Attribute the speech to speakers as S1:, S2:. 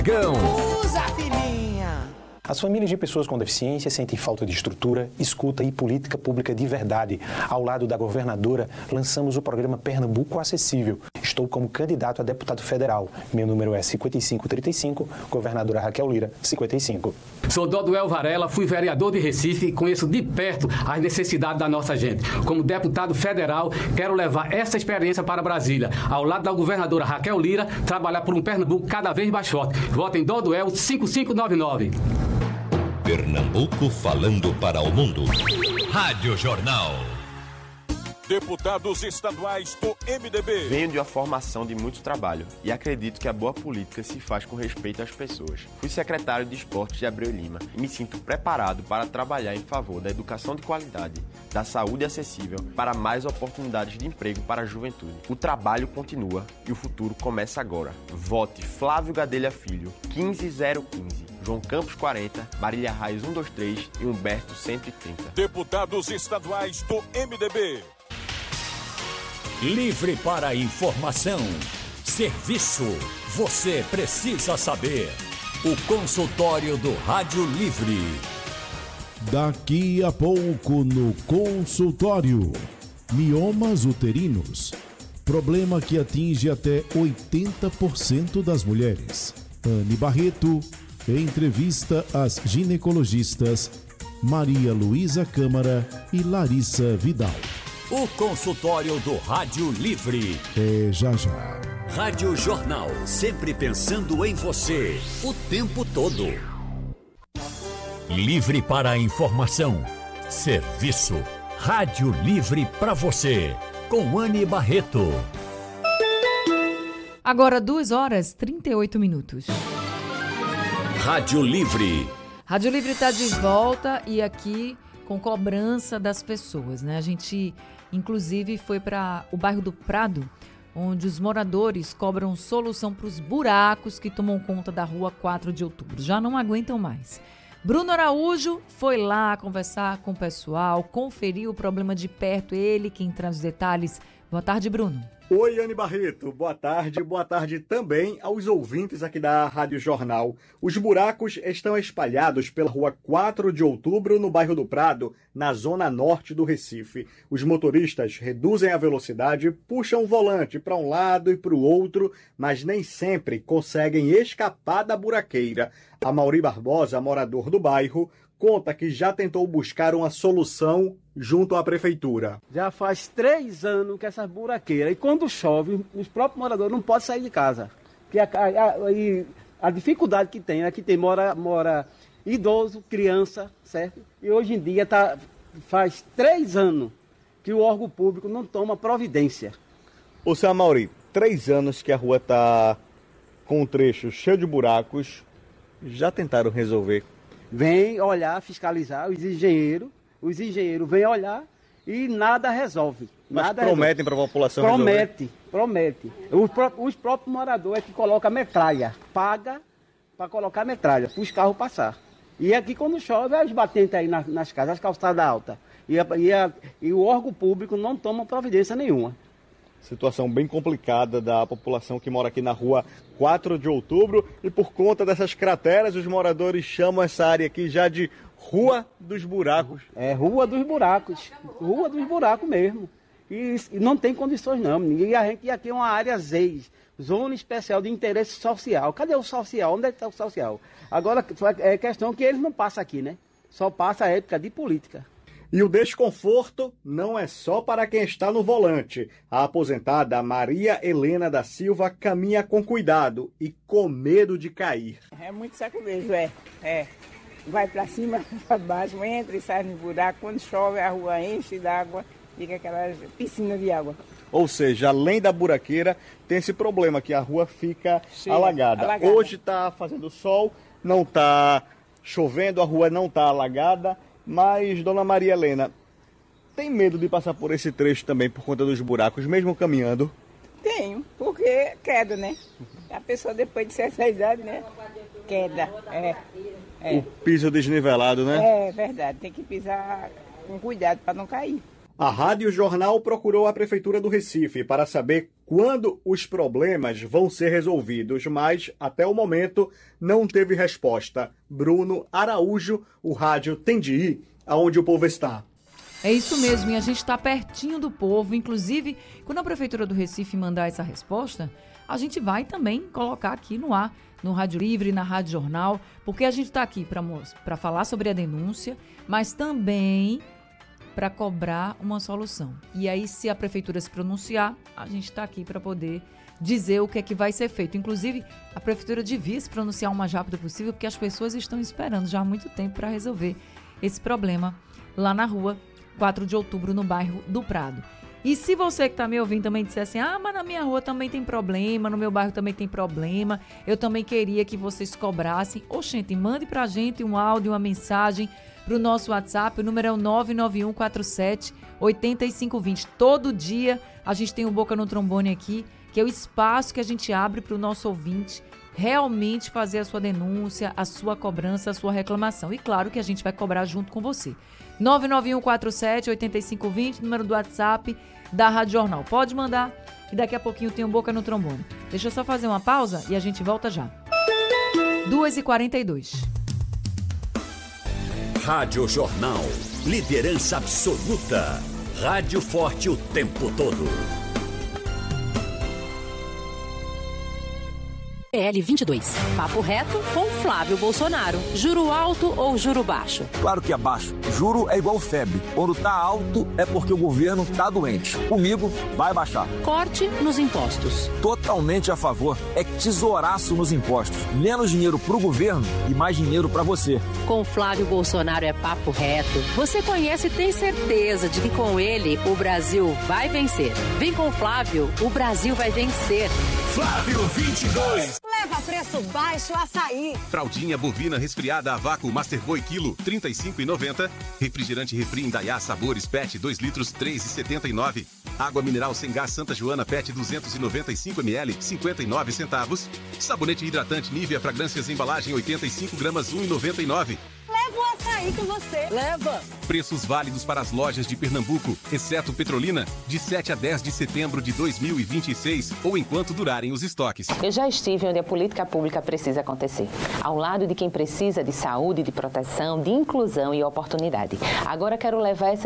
S1: Usa, filhinha!
S2: As famílias de pessoas com deficiência sentem falta de estrutura, escuta e política pública de verdade. Ao lado da governadora, lançamos o programa Pernambuco Acessível. Estou como candidato a deputado federal. Meu número é 5535, governadora Raquel Lira, 55.
S3: Sou Doduel Varela, fui vereador de Recife e conheço de perto as necessidades da nossa gente. Como deputado federal, quero levar essa experiência para Brasília. Ao lado da governadora Raquel Lira, trabalhar por um Pernambuco cada vez mais forte. Vote em Doduel 5599.
S4: Pernambuco falando para o mundo. Rádio Jornal.
S5: Deputados estaduais do MDB.
S6: Venho de uma formação de muito trabalho e acredito que a boa política se faz com respeito às pessoas. Fui secretário de Esportes de Abreu Lima e me sinto preparado para trabalhar em favor da educação de qualidade, da saúde acessível, para mais oportunidades de emprego para a juventude. O trabalho continua e o futuro começa agora. Vote Flávio Gadelha Filho, 15015. João Campos 40, Marília Reis 123 e Humberto 130.
S5: Deputados estaduais do MDB.
S4: Livre para a informação. Serviço. Você precisa saber. O consultório do Rádio Livre.
S7: Daqui a pouco no consultório. Miomas uterinos. Problema que atinge até 80% das mulheres. Anne Barreto entrevista as ginecologistas Maria Luísa Câmara e Larissa Vidal.
S4: O consultório do Rádio Livre.
S7: É já já.
S4: Rádio Jornal, sempre pensando em você, o tempo todo. Livre para a informação. Serviço. Rádio Livre para você. Com Anne Barreto.
S8: Agora 2h38.
S4: Rádio Livre.
S8: Rádio Livre está de volta e aqui com cobrança das pessoas, né? A gente, inclusive, foi para o bairro do Prado, onde os moradores cobram solução para os buracos que tomam conta da rua 4 de outubro. Já não aguentam mais. Bruno Araújo foi lá conversar com o pessoal, conferir o problema de perto, ele quem traz os detalhes. Boa tarde, Bruno.
S9: Oi, Anne Barreto. Boa tarde também aos ouvintes aqui da Rádio Jornal. Os buracos estão espalhados pela rua 4 de outubro, no bairro do Prado, na zona norte do Recife. Os motoristas reduzem a velocidade, puxam o volante para um lado e para o outro, mas nem sempre conseguem escapar da buraqueira. Amaury Barbosa, morador do bairro, conta que já tentou buscar uma solução junto à prefeitura.
S10: Já faz 3 anos que essas buraqueiras, e quando chove, os próprios moradores não podem sair de casa. Porque a dificuldade que tem, aqui mora idoso, criança, certo? E hoje em dia faz 3 anos que o órgão público não toma providência.
S9: Ô, seu Amaury, 3 anos que a rua está com um trecho cheio de buracos, já tentaram resolver?
S10: Vem olhar, fiscalizar, os engenheiros vêm olhar e nada resolve.
S9: Mas prometem para a população resolver?
S10: Promete. Os próprios moradores é que colocam metralha, paga para colocar metralha, para os carros passar. E aqui quando chove, as batentes aí nas casas, as calçadas altas. E o órgão público não toma providência nenhuma.
S9: Situação bem complicada da população que mora aqui na rua 4 de outubro. E por conta dessas crateras, os moradores chamam essa área aqui já de Rua dos Buracos.
S10: É, Rua dos Buracos. Rua dos Buracos mesmo. E não tem condições não. E aqui é uma área ZEIS, Zona Especial de Interesse Social. Cadê o social? Onde é que está o social? Agora, é questão que eles não passam aqui, né? Só passa a época de política.
S9: E o desconforto não é só para quem está no volante. A aposentada Maria Helena da Silva caminha com cuidado e com medo de cair.
S11: É muito saculejo, é. Vai para cima, para baixo, entra e sai no buraco. Quando chove, a rua enche d'água, fica aquela piscina de água.
S9: Ou seja, além da buraqueira, tem esse problema que a rua fica alagada. Hoje está fazendo sol, não está chovendo, a rua não está alagada. Mas, dona Maria Helena, tem medo de passar por esse trecho também por conta dos buracos, mesmo caminhando?
S11: Tenho, porque queda, né? A pessoa depois de certa idade, né? Queda,
S9: O piso desnivelado, né?
S11: É verdade, tem que pisar com cuidado para não cair.
S9: A Rádio Jornal procurou a Prefeitura do Recife para saber quando os problemas vão ser resolvidos, mas até o momento não teve resposta. Bruno Araújo, o rádio tem de ir aonde o povo está.
S8: É isso mesmo, e a gente está pertinho do povo. Inclusive, quando a Prefeitura do Recife mandar essa resposta, a gente vai também colocar aqui no ar, no Rádio Livre, na Rádio Jornal, porque a gente está aqui para falar sobre a denúncia, mas também para cobrar uma solução. E aí, se a Prefeitura se pronunciar, a gente está aqui para poder dizer o que é que vai ser feito. Inclusive, a Prefeitura devia se pronunciar o mais rápido possível, porque as pessoas estão esperando já há muito tempo para resolver esse problema lá na rua 4 de outubro, no bairro do Prado. E se você que está me ouvindo também disser assim, mas na minha rua também tem problema, no meu bairro também tem problema, eu também queria que vocês cobrassem, oxente, mande pra gente um áudio, uma mensagem pro nosso WhatsApp, o número é o 99147-8520. Todo dia a gente tem o Boca no Trombone aqui, que é o espaço que a gente abre pro nosso ouvinte realmente fazer a sua denúncia, a sua cobrança, a sua reclamação. E claro que a gente vai cobrar junto com você. 99147-8520, número do WhatsApp da Rádio Jornal. Pode mandar, e daqui a pouquinho tem um Boca no Trombone. Deixa eu só fazer uma pausa e a gente volta já. 2h42.
S4: Rádio Jornal. Liderança absoluta. Rádio forte o tempo todo.
S1: PL22. Papo reto com Flávio Bolsonaro. Juro alto ou juro baixo?
S12: Claro que é baixo. Juro é igual febre. Quando tá alto é porque o governo tá doente. Comigo vai baixar.
S1: Corte nos impostos.
S12: Totalmente a favor. É tesouraço nos impostos. Menos dinheiro pro governo e mais dinheiro pra você.
S1: Com Flávio Bolsonaro é papo reto. Você conhece e tem certeza de que com ele o Brasil vai vencer. Vem com o Flávio, o Brasil vai vencer.
S4: Flávio 22.
S13: Leva preço baixo açaí.
S14: Fraldinha bovina resfriada a vácuo Masterboy quilo, R$ 35,90. Refrigerante Refri Indaiá Sabores PET 2 litros, R$ 3,79. Água mineral sem gás Santa Joana PET 295 ml, 59 centavos. Sabonete hidratante Nivea Fragrâncias embalagem 85 gramas, R$ 1,99.
S13: Leva o açaí com você. Leva.
S14: Preços válidos para as lojas de Pernambuco, exceto Petrolina, de 7 a 10 de setembro de 2026 ou enquanto durarem os estoques.
S15: Eu já estive onde a política pública precisa acontecer, ao lado de quem precisa de saúde, de proteção, de inclusão e oportunidade. Agora quero levar essa